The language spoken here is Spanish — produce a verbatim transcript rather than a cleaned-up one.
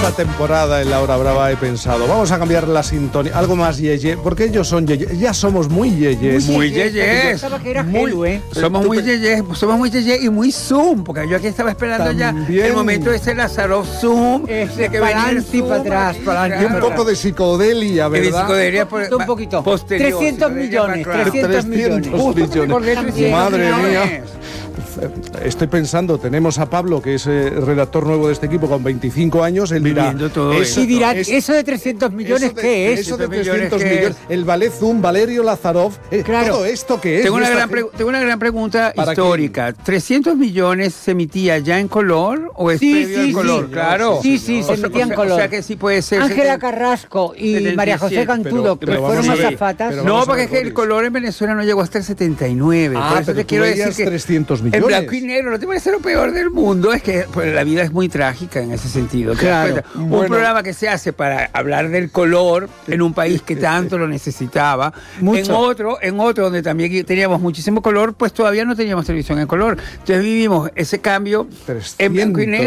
esta temporada en La Hora Brava he pensado, vamos a cambiar la sintonía, algo más yeye, porque ellos son yeye, ya somos muy yeyes. Muy yeyes. Muy, somos muy yeyes, somos muy yeyes y muy Zoom, porque yo aquí estaba esperando También. ya el momento de ese Lazarov Zoom, Es de que para venía el adelante y Zoom, para atrás, aquí, para adelante Y y un para poco de psicodelia, Y de ¿verdad? psicodelia por- Un poquito. posterior, trescientos psicodelia millones, background. trescientos millones. Justo me millones. acordé de trescientos Madre millones. mía. Estoy pensando, tenemos a Pablo, que es eh, redactor nuevo de este equipo, con veinticinco años. Él dirá, Viviendo todo eso, Y dirán, es- ¿eso de trescientos millones eso de- qué es? Eso de millones, trescientos ¿qué millones. es? El ballet Zoom, Valerio Lazarov. eh, Claro. ¿Todo esto qué es? Tengo una, Y esta gran gente- pregu- tengo una gran pregunta ¿Para histórica. ¿trescientos millones se emitía ya en color o es Sí, previo sí, al color? sí. Claro. Sí, sí, O se sea- emitía en o sea- color. O sea que sí puede ser. Ángela setenta Carrasco y setenta y María José siete, Cantudo, pero- que pero fueron vamos a ver, azafatas. pero No, vamos a porque ver, es que el Boris. color en Venezuela no llegó hasta el setenta y nueve. Ah, Por eso pero te tú quiero veías decir que trescientos millones. en blanco y negro, ¿no te parece lo peor del mundo? Es que pues, la vida es muy trágica en ese sentido. ¿te das Claro. cuenta? Un Bueno. programa que se hace para hablar del color en un país que tanto lo necesitaba. Mucho. En otro, en otro donde también teníamos muchísimo color, pues todavía no teníamos televisión en color. Entonces vivimos ese cambio en blanco y negro.